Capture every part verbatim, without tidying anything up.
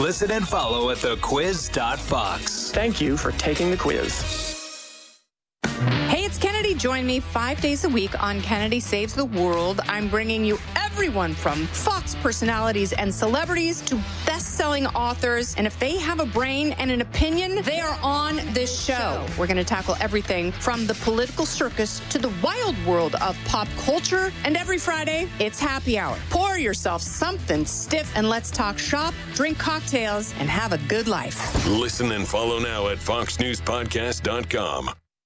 Listen and follow at the quiz dot fox. Thank you for taking the quiz. Hey, it's Kennedy. Join me five days a week on Kennedy Saves the World. I'm bringing you everyone from Fox personalities and celebrities to best-selling authors. And if they have a brain and an opinion, they are on this show. We're going to tackle everything from the political circus to the wild world of pop culture. And every Friday, it's happy hour. Pour yourself something stiff and let's talk shop, drink cocktails, and have a good life. Listen and follow now at fox news podcast dot com.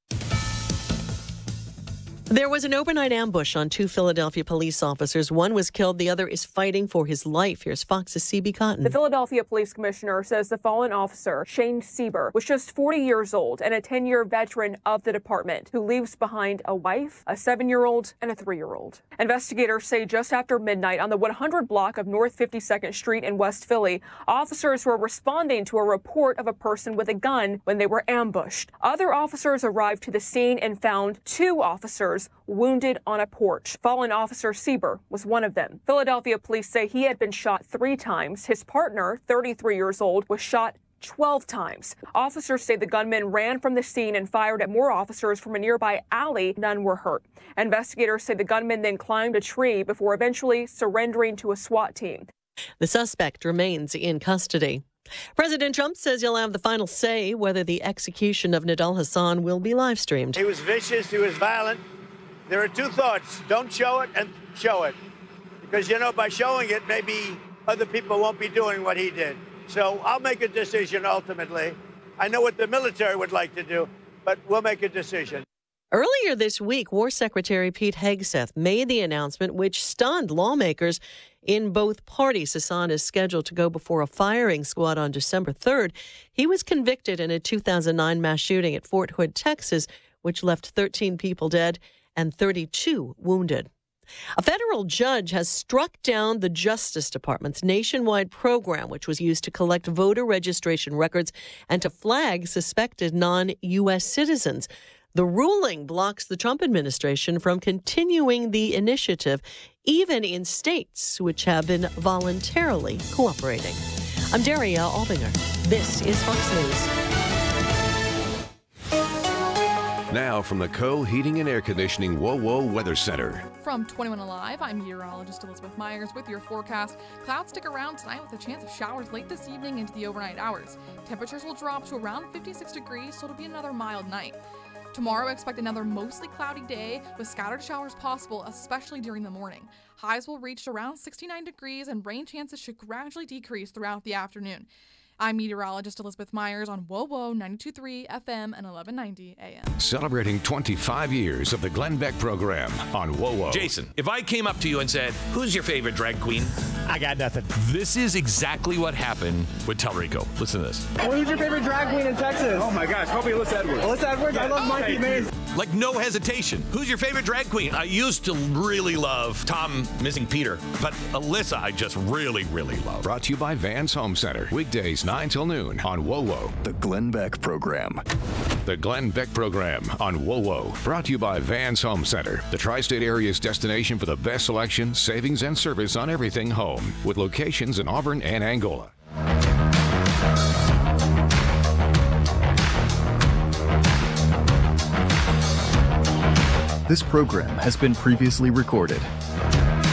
There was an overnight ambush on two Philadelphia police officers. One was killed. The other is fighting for his life. Here's Fox's C B Cotton. The Philadelphia police commissioner says the fallen officer, Shane Sieber, was just forty years old and a ten-year veteran of the department who leaves behind a wife, a seven-year-old, and a three-year-old. Investigators say just after midnight on the one hundred block of North fifty-second Street in West Philly, officers were responding to a report of a person with a gun when they were ambushed. Other officers arrived to the scene and found two officers wounded on a porch. Fallen officer Sieber was one of them. Philadelphia police say he had been shot three times. His partner, thirty-three years old, was shot twelve times. Officers say the gunman ran from the scene and fired at more officers from a nearby alley. None were hurt. Investigators say the gunman then climbed a tree before eventually surrendering to a SWAT team. The suspect remains in custody. President Trump says he'll have the final say whether the execution of Nidal Hasan will be live streamed. He was vicious. He was violent. There are two thoughts. Don't show it and show it. Because, you know, by showing it, maybe other people won't be doing what he did. So I'll make a decision ultimately. I know what the military would like to do, but we'll make a decision. Earlier this week, War Secretary Pete Hegseth made the announcement which stunned lawmakers in both parties. Hasan is scheduled to go before a firing squad on December third. He was convicted in a two thousand nine mass shooting at Fort Hood, Texas, which left thirteen people dead and thirty-two wounded. A federal judge has struck down the Justice Department's nationwide program, which was used to collect voter registration records and to flag suspected non-U S citizens. The ruling blocks the Trump administration from continuing the initiative, even in states which have been voluntarily cooperating. I'm Daria Albinger. This is Fox News. Now from the Co. Heating and Air Conditioning WoWo Weather Center. From twenty-one Alive, I'm meteorologist Elizabeth Myers with your forecast. Clouds stick around tonight with a chance of showers late this evening into the overnight hours. Temperatures will drop to around fifty-six degrees, so it'll be another mild night. Tomorrow, expect another mostly cloudy day with scattered showers possible, especially during the morning. Highs will reach around sixty-nine degrees and rain chances should gradually decrease throughout the afternoon. I'm meteorologist Elizabeth Myers on WoWo ninety-two point three F M and eleven ninety A M. Celebrating twenty-five years of the Glenn Beck program on WoWo. Jason, if I came up to you and said, who's your favorite drag queen? I got nothing. This is exactly what happened with Telrico. Listen to this. Who's your favorite drag queen in Texas? Oh my gosh, probably Alyssa Edwards. Alyssa Edwards? I love Mikey Mays. Like no hesitation. Who's your favorite drag queen? I used to really love Tom Missing Peter, but Alyssa I just really, really love. Brought to you by Vans Home Center. Weekdays nine till noon on WoWo. The Glenn Beck program. The Glenn Beck program on WoWo. Brought to you by Vans Home Center. The tri-state area's destination for the best selection, savings, and service on everything home. With locations in Auburn and Angola. This program has been previously recorded.